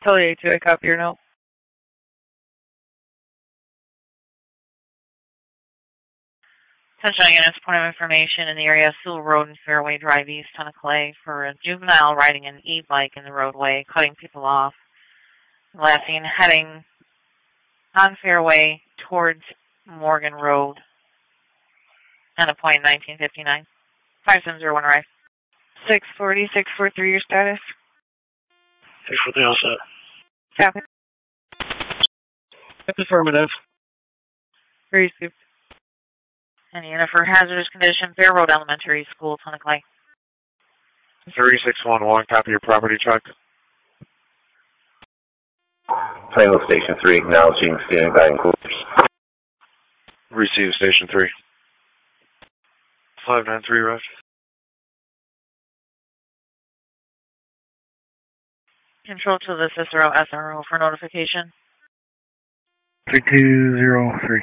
Totally to copy your note. Attention units, point of information in the area of Sewell Road and Fairway Drive East, Ton of Clay, for a juvenile riding an e-bike in the roadway, cutting people off. Last seen heading on Fairway towards Morgan Road. And a point 1959. 5701 arrive. 640, 643, your status? 643, all set. Copy. Affirmative. Received. And the unit for hazardous condition, Fair Road Elementary School, Ton of Clay. 3611, copy your property check. Tango Station 3, acknowledging standing by in quarters. Receive Station 3. 593, Rush. Control to the Cicero SRO for notification. 3203.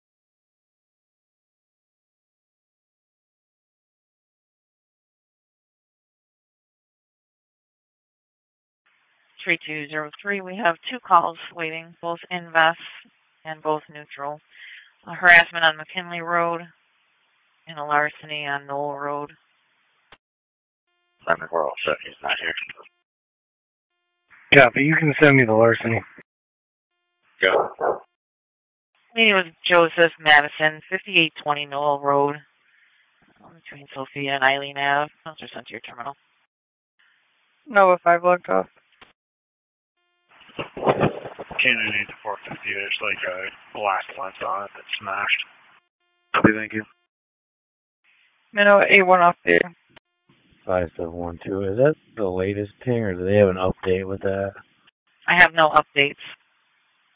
We have two calls waiting, both invest and both neutral. A harassment on McKinley Road and a larceny on Knoll Road. I think we're all set. He's not here. Copy. You can send me the larceny. Go. Meeting with Joseph Madison, 5820 Knoll Road, between Sophia and Eileen Ave. Those are sent to your terminal. Nova 5 logged off. Canada 450. There's like a blast lens on it that's smashed. Okay, thank you. Minnow 81 off there. 5712. Is that the latest ping, or do they have an update with that? I have no updates.